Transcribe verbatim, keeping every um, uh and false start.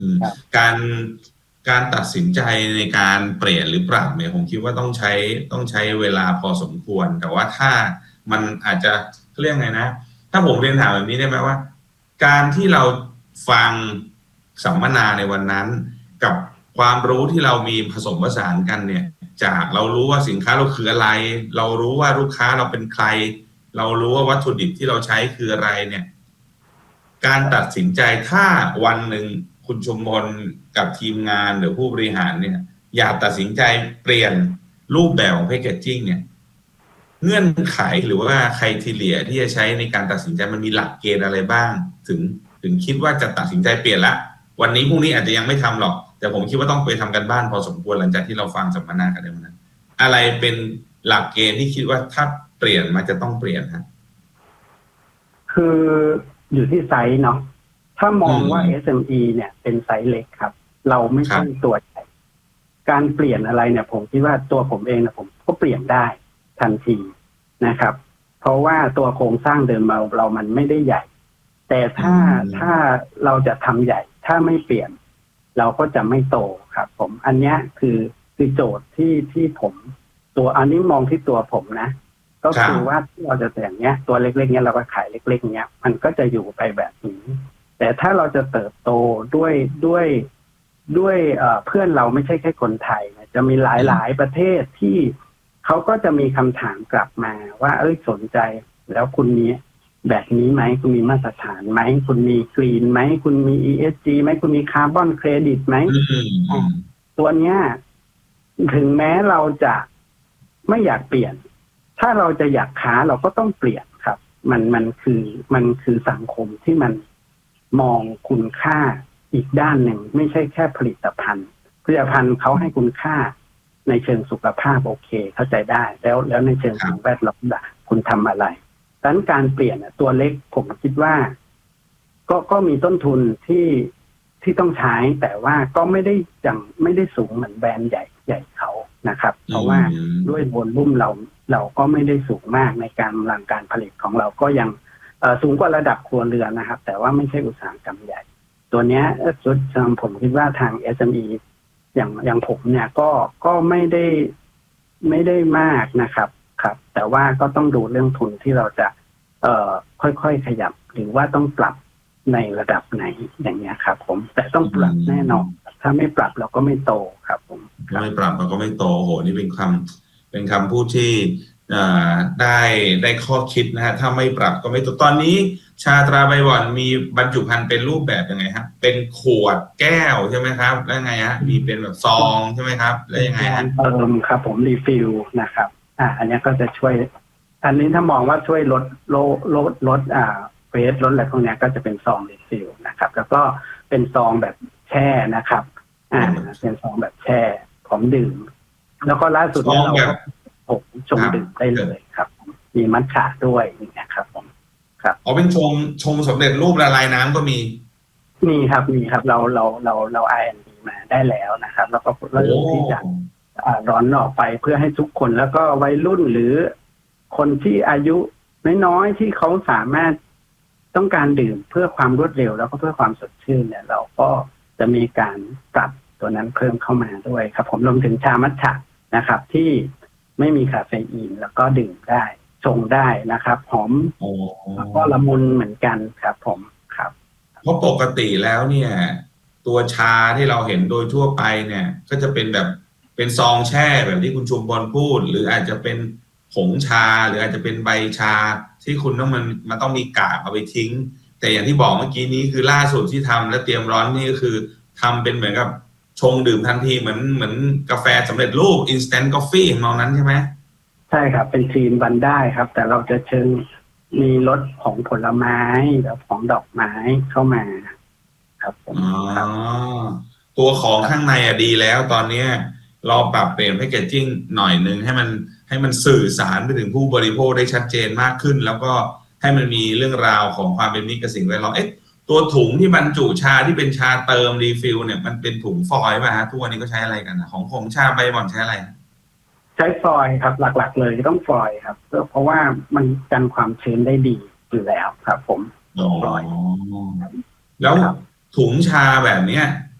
การการตัดสินใจในการเปลี่ยนหรือปรับเนี่ยผมคิดว่าต้องใช้ต้องใช้เวลาพอสมควรแต่ว่าถ้ามันอาจจะเรียกไงนะถ้าผมเรียนถามแบบนี้ได้ไหมว่าการที่เราฟังสัมมนาในวันนั้นกับความรู้ที่เรามีผสมผสานกันเนี่ยจากเรารู้ว่าสินค้าเราคืออะไรเรารู้ว่าลูกค้าเราเป็นใครเรารู้ว่าวัตถุดิบที่เราใช้คืออะไรเนี่ยการตัดสินใจถ้าวันหนึ่งคุณชุมพลกับทีมงานหรือผู้บริหารเนี่ยอยากตัดสินใจเปลี่ยนรูปแบบของแพคเกจจิ้งเนี่ยเงื่อนไขหรือว่าไครทีเรียที่จะใช้ในการตัดสินใจมันมีหลักเกณฑ์อะไรบ้างถึงถึงคิดว่าจะตัดสินใจเปลี่ยนละวันนี้พรุ่งนี้อาจจะยังไม่ทำหรอกแต่ผมคิดว่าต้องไปทำกันบ้านพอสมควรหลังจากที่เราฟังสัมมนากันในวันนั้นอะไรเป็นหลักเกณฑ์ที่คิดว่าถ้าเปลี่ยนมันจะต้องเปลี่ยนฮะคืออยู่ที่ไซส์เนาะถ้ามองว่า เอส เอ็ม อี เนี่ยเป็นไซส์เล็กครับเราไม่ใช่ตัวใหญ่การเปลี่ยนอะไรเนี่ยผมคิดว่าตัวผมเองนะผมก็เปลี่ยนได้ทันทีนะครับเพราะว่าตัวโครงสร้างเดิมเราเรามันไม่ได้ใหญ่แต่ถ้าถ้าเราจะทำใหญ่ถ้าไม่เปลี่ยนเราก็จะไม่โตครับผมอันนี้คือคือโจทย์ที่ที่ผมตัวอันนี้มองที่ตัวผมนะก็คือว่าเราจะแต่งเนี้ยตัวเล็กๆเนี้ยเราก็ขายเล็กๆเนี้ยมันก็จะอยู่ไปแบบนี้แต่ถ้าเราจะเติบโตด้วยด้วยด้วยเอ่อเพื่อนเราไม่ใช่แค่คนไทยนะจะมีหลายๆประเทศที่เขาก็จะมีคำถามกลับมาว่าเอ้ยสนใจแล้วคุณมีแบบนี้ไหมคุณมีมาตรฐานไหมคุณมีกรีนไหมคุณมี อี เอส จี ไหมคุณมีคาร์บอนเครดิตไหมตัวเนี้ยถึงแม้เราจะไม่อยากเปลี่ยนถ้าเราจะอยากค้าเราก็ต้องเปลี่ยนครับมันมันคือมันคือสังคมที่มันมองคุณค่าอีกด้านหนึ่งไม่ใช่แค่ผลิตภัณฑ์ผลิตภัณฑ์เขาให้คุณค่าในเชิงสุขภาพโอเคเข้าใจได้แล้วแล้วในเชิงสิ่งแวดล้อมคุณทำอะไรดังนั้นการเปลี่ยนตัวเล็กผมคิดว่าก็ก็มีต้นทุนที่ที่ต้องใช้แต่ว่าก็ไม่ได้จังไม่ได้สูงเหมือนแบรนด์ใหญ่ใหญ่เขานะครับเพราะว่าด้วยวอลลุ่มเราเราก็ไม่ได้สูงมากในการกำลังการผลิตของเราก็ยังสูงกว่าระดับครัวเรือนนะครับแต่ว่าไม่ใช่อุตสาหกรรมใหญ่ตัวเนี้ยจุดผมคิดว่าทาง เอส เอ็ม อี อย่างอย่างผมเนี่ยก็ก็ไม่ได้ไม่ได้มากนะครับครับแต่ว่าก็ต้องดูเรื่องทุนที่เราจะเอ่อค่อยๆขยับหรือว่าต้องปรับในระดับไหนอย่างเงี้ยครับผมแต่ต้องปรับแน่นอนถ้าไม่ปรับเราก็ไม่โตครับผมถ้าไม่ปรับเราก็ไม่โตโหนี่เป็นคำเป็นคำพูดที่ได้ได้ข้อคิดนะฮะถ้าไม่ปรับก็ไม่โตตอนนี้ชาตราใบหม่อนมีบรรจุภัณฑ์เป็นรูปแบบยังไงฮะเป็นขวดแก้วใช่ไหมครับแล้วไงฮะมีเป็นแบบซองใช่ไหมครับแล้วยังไงฮะเติมครับผมรีฟิลนะครับอ่าอันนี้ก็จะช่วยอันนี้ถ้ามองว่าช่วยลดลดลดลดอ่าเฟสลดอะไรพวกนี้ก็จะเป็นซองรีฟิลนะครับแล้วก็เป็นซองแบบแช่นะครับอ่าเป็นซองแบบแช่ผมดื่มแล้วก็ล่าสุดเนี่ยเราก็ผมชงดื่มได้เลยครับมีมัทฉะด้วยนะครับผมครับอ๋อเป็นชงชงสำเร็จรูปละลายน้ำก็มีมีครับมีครับเราเราเราเรา อาร์ แอนด์ ดี มาได้แล้วนะครับแล้วก็เริ่มที่จะร้อนออกไปเพื่อให้ทุกคนแล้วก็วัยรุ่นหรือคนที่อายุน้อยๆที่เขาสามารถต้องการดื่มเพื่อความรวดเร็วแล้วก็เพื่อความสดชื่นเนี่ยเราก็จะมีการปรับตัวนั้นเพิ่มเข้ามาด้วยครับผมรวมถึงชามัทฉะนะครับที่ไม่มีคาเฟอีนแล้วก็ดื่มได้ชงได้นะครับหอมแล้วก็ละมุนเหมือนกันครับผมครับเพราะปกติแล้วเนี่ยตัวชาที่เราเห็นโดยทั่วไปเนี่ยก็จะเป็นแบบเป็นซองแช่แบบที่คุณชุมพลพูดหรืออาจจะเป็นผงชาหรืออาจจะเป็นใบชาที่คุณต้องมันมันต้องมีกากเอาไปทิ้งแต่อย่างที่บอกเมื่อกี้นี้คือล่าสุดที่ทำและเตรียมร้อนนี่ก็คือทำเป็นเหมือนกับชงดื่มทันทีเหมือนเหมือนกาแฟสำเร็จรูป instant coffee ของเรานั้นใช่ไหมใช่ครับเป็นครีมวันได้ครับแต่เราจะเชิงมีรสของผลไม้แล้วของดอกไม้เข้ามาครับผมอ๋อตัวของข้างในอะดีแล้วตอนนี้เราปรับเปลี่ยนแพคเกจจิ้งหน่อยนึงให้มันให้มันสื่อสารไปถึงผู้บริโภคได้ชัดเจนมากขึ้นแล้วก็ให้มันมีเรื่องราวของความเป็นมิตรกับสิ่งแวดล้อมเอ๊ะตัวถุงที่บรรจุชาที่เป็นชาเติมรีฟิลเนี่ยมันเป็นถุงฟอยล์ป่ะฮะทุกวันนี้ก็ใช้อะไรกันนะของของชาใบหม่อนใช้อะไรใช้ฟอยล์ครับหลักๆเลยต้องฟอยล์ครับเพราะว่ามันกันความชื้นได้ดีอยู่แล้วครับผมฟอยล์แล้วถุงชาแบบเนี้ย